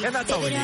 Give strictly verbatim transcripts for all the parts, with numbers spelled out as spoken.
And that's all we need.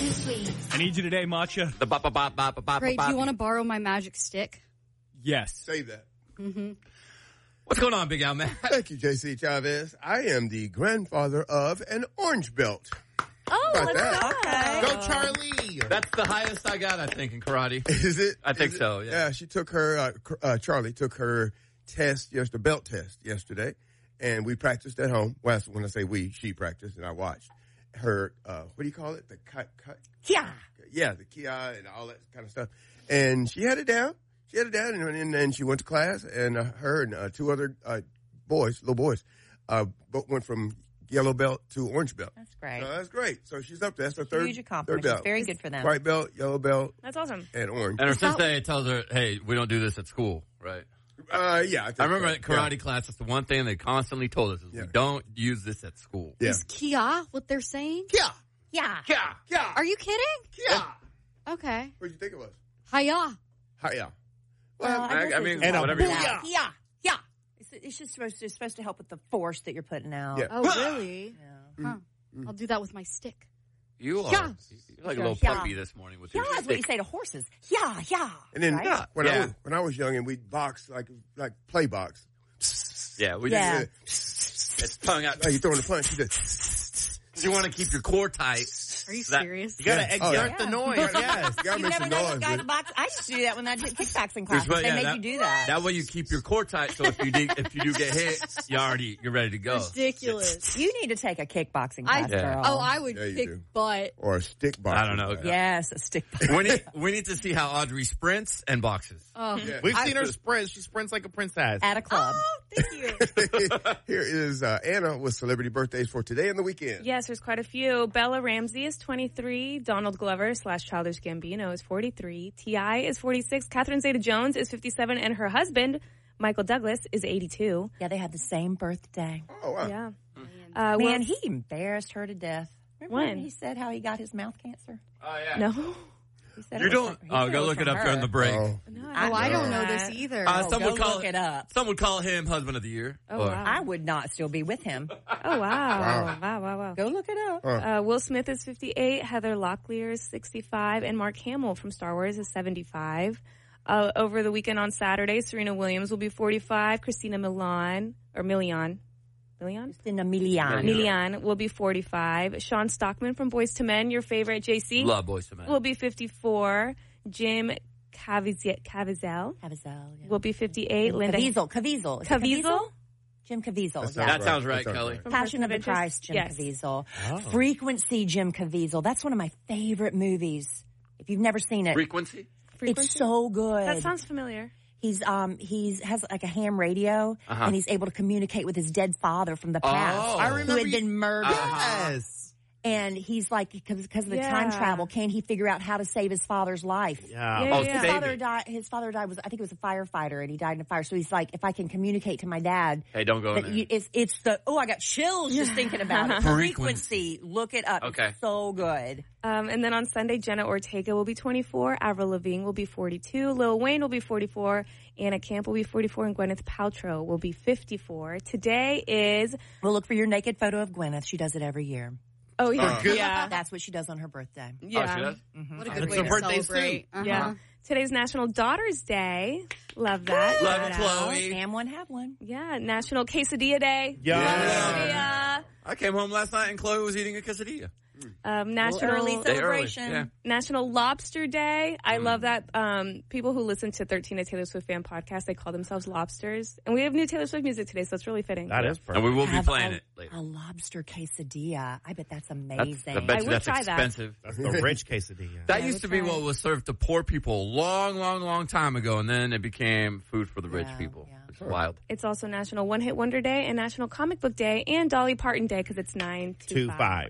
I need you today, Matcha. The bop, bop, bop, bop, bop, bop. Great. Do you want to borrow my magic stick? Yes. Say that. Mm-hmm. What's going on, Big Al, man? Thank you, J C Chavez. I am the grandfather of an orange belt. Oh, How about let's that? go. Go, Charlie. That's the highest I got, I think, in karate. Is it? I think Is it? so, yeah. Yeah, she took her, uh, cr- uh, Charlie took her test, yes, the belt test yesterday, and we practiced at home. Well, when I say we, she practiced, and I watched her, uh, what do you call it? The cut, cut? Yeah. Yeah, the kia and all that kind of stuff. And she had it down. She had it down, and, and, and she went to class, and uh, her and uh, two other uh, boys, little boys, uh, both went from yellow belt to orange belt. That's great. So that's great. So she's up there. That's her third, Huge third accomplishment. belt. Very good for them. White belt, yellow belt, That's awesome. and orange. And her sensei tells her, hey, we don't do this at school, right? Uh, yeah. I, think I remember so. at karate Yeah. class, it's the one thing they constantly told us is Yeah. we don't use this at school. Yeah. Is Kia what they're saying? Kia. Yeah. Kia. Kia. Are you kidding? Kia. Okay. What did you think it was? Hiya. Hiya. Well, I- guess I it's mean, just whatever you yeah. want. Yeah. Yeah. It's, it's just supposed to, it's supposed to help with the force that you're putting out. Yeah. Oh, really? Yeah. Huh. I'll do that with my stick. You are Yeah. you're like a Yeah. little Yeah. puppy this morning with Yeah, your that's what you stick. say to horses. Yeah, yeah. And then Right? when Yeah. I was when I was young and we'd box like like play box. Yeah, we Yeah. just it's tongue out. Like you throwing a punch, you just You want to keep your core tight. Are you That- serious? You gotta Yeah. exert Oh, yeah. the noise. you Yes. gotta You make never some know noise. some guys dude. box. I used to do that when I did kickboxing Here's classes. what- They yeah, made that- you do that. That way you keep your core tight. So if you do, if you do get hit, you already you're ready to go. Ridiculous. You need to take a kickboxing I, class, Yeah. girl. Oh, I would Yeah, you kick do. butt. Or a stick box. I don't know. Yes, a stick. we need we need to see how Audrey sprints and boxes. Oh, Yeah. We've seen her sprint. She sprints like a princess. At a club. oh thank you. Here is uh, Anna with celebrity birthdays for today and the weekend. Yes, there's quite a few. Bella Ramsey is twenty-three. Donald Glover slash Childish Gambino is forty-three. T I is forty-six. Catherine Zeta-Jones is fifty-seven. And her husband, Michael Douglas, is eighty-two. Yeah, they had the same birthday. Oh, wow. Yeah. Uh, Man, Will- he embarrassed her to death. Remember When? he said how he got his mouth cancer? Oh yeah. No. He said You it was don't. from- he Oh, said go was look it from up during her. the break. Oh. No, Oh, I don't know that. this either. Uh, Oh, some go would call look it up. Some would call him husband of the year. Oh, Or- wow. I would not still be with him. Oh, wow. Wow, wow, wow. Go look it up. Uh, Will Smith is fifty-eight. Heather Locklear is sixty-five. And Mark Hamill from Star Wars is seventy-five. Uh, over the weekend on Saturday, Serena Williams will be forty-five. Christina Milian, or Milian. Milian? In a million. Milian will be forty-five. Sean Stockman from Boys to Men, your favorite, J C, Love Boys to Men. will be fifty-four. Jim Caviezel, Caviezel Caviezel. Yeah. will be fifty-eight. Linda Caviezel. Caviezel. Is it Caviezel? Jim Caviezel. That Yeah. That sounds right, That sounds Kelly. right. From Passion of the Interest? Christ, Jim Yes. Caviezel. Oh. Frequency, Jim Caviezel. That's one of my favorite movies. If you've never seen it, Frequency. Frequency? it's so good. That sounds familiar. He's um he's has like a ham radio Uh-huh. and he's able to communicate with his dead father from the past Oh. I who remember had you- been murdered. Yes. And he's like, because of the Yeah. time travel, can he figure out how to save his father's life? Yeah. Yeah, Oh, yeah. His save father it. died. His father died was I think it was a firefighter, and he died in a fire. So he's like, if I can communicate to my dad, Hey, don't go in that there. you, it's it's the oh I got chills just thinking about it. Frequency, look it up. Okay. It's so good. Um, and then on Sunday, Jenna Ortega will be twenty-four. Avril Lavigne will be forty-two. Lil Wayne will be forty-four. Anna Camp will be forty-four. And Gwyneth Paltrow will be fifty-four. Today is, We'll look for your naked photo of Gwyneth. She does it every year. oh, yeah. good. Yeah. That's what she does on her birthday. Yeah. Oh, she does? What a good It's way her to birthday celebrate. soon. Uh-huh. Yeah. Today's National Daughter's Day. Love that. Love Shout it, out. Chloe. Have one, have one. Yeah. National Quesadilla Day. Yeah. Quesadilla. I came home last night and Chloe was eating a quesadilla. Um, Little National early Day early, celebration. yeah. National Lobster Day. I love that. Um, people who listen to thirteen, a Taylor Swift fan podcast, they call themselves lobsters. And we have new Taylor Swift music today, so it's really fitting. That is perfect. And we will be Have playing a, it later. a lobster quesadilla. I bet that's That's, amazing. I bet I you would that's try that. expensive. That's the rich quesadilla. That I used would to be try what it. was served to poor people a long, long, long time ago, and then it became food for the rich Yeah, people. yeah. It's wild. It's also National One Hit Wonder Day and National Comic Book Day and Dolly Parton Day because it's nine to Two five. five.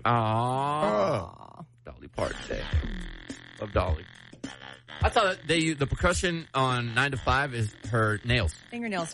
Aww. Dolly Parton Day. Love Dolly. I thought they the percussion on nine to five is her nails. Fingernails.